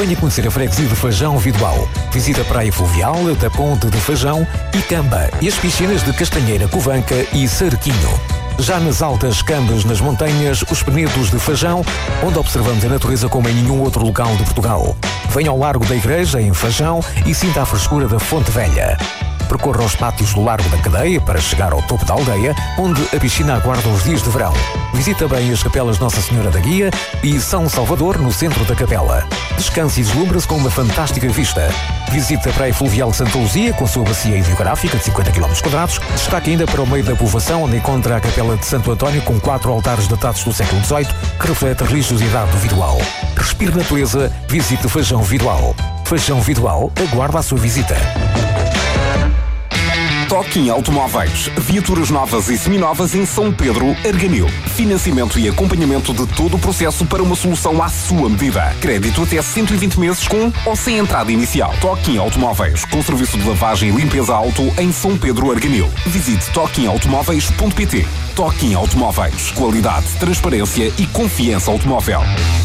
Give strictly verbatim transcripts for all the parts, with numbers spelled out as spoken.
Venha conhecer a freguesia de Fajão Vidoal. Visita a Praia Fluvial, da Ponte de Fajão e Camba e as piscinas de Castanheira, Covanca e Sarquinho. Já nas altas Cambas, nas montanhas, os Penedos de Fajão, onde observamos a natureza como em nenhum outro local de Portugal. Venha ao Largo da Igreja, em Fajão, e sinta a frescura da Fonte Velha. Percorra os pátios do Largo da Cadeia para chegar ao topo da aldeia, onde a piscina aguarda os dias de verão. Visita bem as capelas Nossa Senhora da Guia e São Salvador, no centro da capela. Descanse e deslumbra-se com uma fantástica vista. Visite a Praia Fluvial de Santa Luzia, com a sua bacia hidrográfica de cinquenta quilómetros quadrados. Destaque ainda para o meio da povoação, onde encontra a capela de Santo António, com quatro altares datados do século dezoito, que reflete a religiosidade do Vidoal. Respire natureza, visite Fajão Vidoal. Fajão Vidoal aguarda a sua visita. Toquim Automóveis. Viaturas novas e seminovas em São Pedro, Arganil. Financiamento e acompanhamento de todo o processo para uma solução à sua medida. Crédito até cento e vinte meses com ou sem entrada inicial. Toquim Automóveis, com serviço de lavagem e limpeza auto em São Pedro, Arganil. Visite toquim automóveis ponto pt. Toquim Automóveis. Qualidade, transparência e confiança automóvel.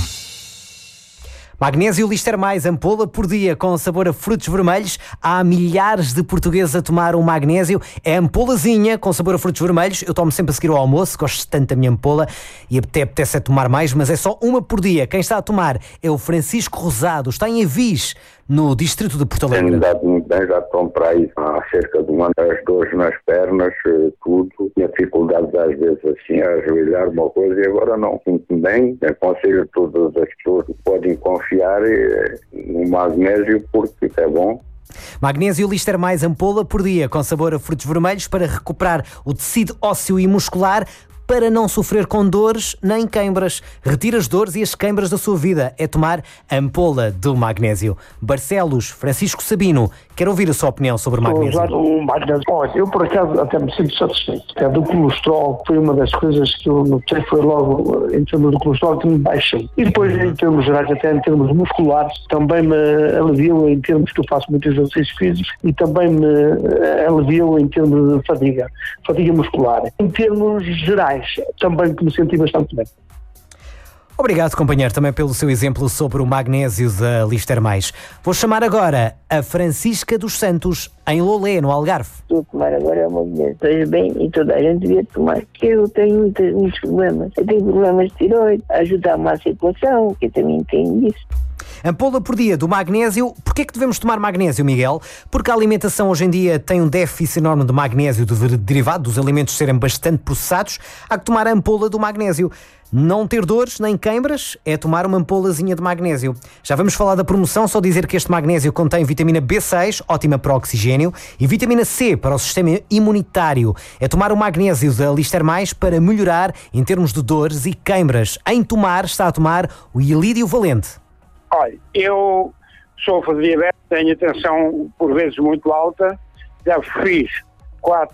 Magnésio Lister Mais, ampola por dia com sabor a frutos vermelhos. Há milhares de portugueses a tomar um magnésio. É ampolazinha com sabor a frutos vermelhos. Eu tomo sempre a seguir ao almoço, gosto tanto da minha ampola e até apetece a tomar mais, mas é só uma por dia. Quem está a tomar é o Francisco Rosado, está em Avis, no distrito de Porto Alegre. Tenho dado muito bem, já tomo para aí há cerca de um ano, as dores nas pernas, tudo, tinha dificuldades às vezes assim a ajoelhar uma coisa e agora não, sinto bem. Aconselho a todas as pessoas que podem confiar no magnésio porque é bom. Magnésio Lister Mais, ampola por dia com sabor a frutos vermelhos para recuperar o tecido ósseo e muscular, para não sofrer com dores nem queimbras. Retira as dores e as queimbras da sua vida. É tomar a ampola do magnésio. Barcelos, Francisco Sabino, quero ouvir a sua opinião sobre o magnésio. Usar o magnésio. Olha, eu por acaso até me sinto satisfeito. É do colesterol, foi uma das coisas que eu notei, foi logo em termos do colesterol que me baixei. E depois em termos gerais, até em termos musculares, também me aliviou em termos que eu faço muitos exercícios físicos e também me aliviou em termos de fadiga, fadiga muscular. Em termos gerais, também me senti bastante bem. Obrigado, companheiro, também pelo seu exemplo sobre o magnésio da Lister Mais. Vou chamar agora a Francisca dos Santos, em Lolé, no Algarve. Estou a tomar agora o magnésio. Estou bem e toda a gente devia tomar. Eu tenho muitos, muitos problemas. Eu tenho problemas de tiroide, ajuda-me à circulação, que eu também tenho isso. Ampola por dia do magnésio. Porquê é que devemos tomar magnésio, Miguel? Porque a alimentação hoje em dia tem um déficit enorme de magnésio derivado dos alimentos serem bastante processados. Há que tomar a ampola do magnésio. Não ter dores nem queimbras é tomar uma ampolazinha de magnésio. Já vamos falar da promoção, só dizer que este magnésio contém vitamina B seis, ótima para o oxigênio, e vitamina C para o sistema imunitário. É tomar o magnésio da Lister Mais para melhorar em termos de dores e queimbras. Em tomar, está a tomar o Ilídio Valente. Olha, eu sofro de diabetes, tenho a tensão por vezes muito alta, já fiz quatro,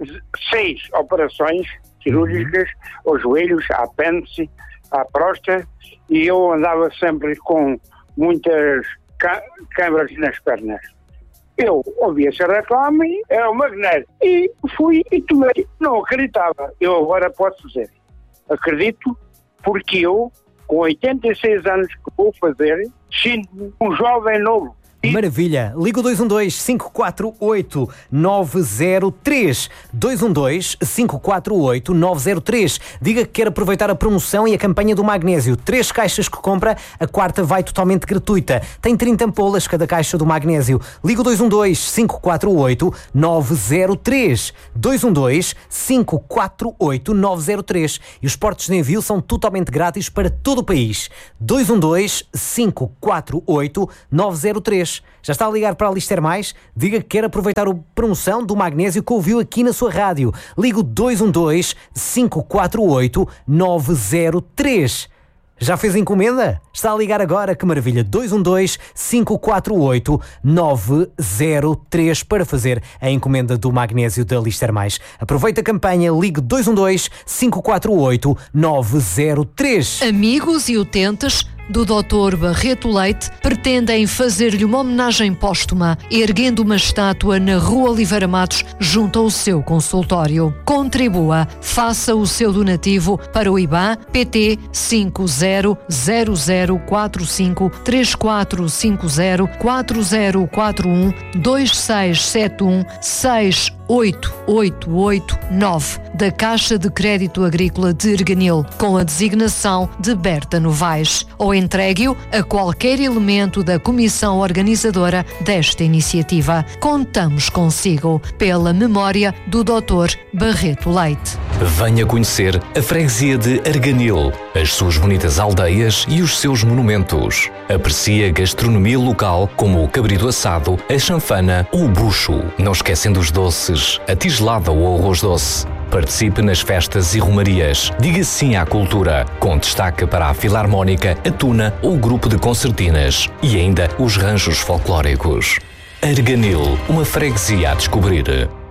seis operações cirúrgicas, aos joelhos, à apêndice, à próstata, e eu andava sempre com muitas câimbras nas pernas. Eu ouvi essa reclama, era o magnésio, e fui e tomei. Não acreditava, eu agora posso dizer, acredito, porque eu, com oitenta e seis anos que vou fazer, sinto-me um jovem novo. Maravilha. Liga o dois um dois, cinco quatro oito, nove zero três. dois um dois, cinco quatro oito, nove zero três. Diga que quer aproveitar a promoção e a campanha do magnésio. Três caixas que compra, a quarta vai totalmente gratuita. Tem trinta ampolas cada caixa do magnésio. Liga o dois um dois, cinco quatro oito, nove zero três. dois um dois, cinco quatro oito, nove zero três. E os portos de envio são totalmente grátis para todo o país. dois um dois, cinco quatro oito, nove zero três. Já está a ligar para a Lister Mais? Diga que quer aproveitar a promoção do magnésio que ouviu aqui na sua rádio. Liga o dois um dois, cinco quatro oito, nove zero três. Já fez a encomenda? Está a ligar agora, que maravilha. dois um dois, cinco quatro oito, nove zero três para fazer a encomenda do magnésio da Lister Mais. Aproveita a campanha, ligue dois um dois, cinco quatro oito, nove zero três. Amigos e utentes, do doutor Barreto Leite, pretendem fazer-lhe uma homenagem póstuma, erguendo uma estátua na Rua Oliveira Matos, junto ao seu consultório. Contribua, faça o seu donativo para o I B A N P T cinco zero zero zero quatro cinco três quatro cinco zero quatro zero quatro um dois seis sete um seis oito oito oito nove da Caixa de Crédito Agrícola de Erganil, com a designação de Berta Novaes, ou entregue-o a qualquer elemento da comissão organizadora desta iniciativa. Contamos consigo, pela memória do doutor Barreto Leite. Venha conhecer a freguesia de Erganil, as suas bonitas aldeias e os seus monumentos. Aprecie a gastronomia local, como o cabrito assado, a chanfana ou o bucho, não esquecendo os doces, a tigelada ou o arroz doce. Participe nas festas e romarias. Diga sim à cultura, com destaque para a Filarmónica, a Tuna ou o grupo de concertinas e ainda os ranchos folclóricos. Erganil, uma freguesia a descobrir.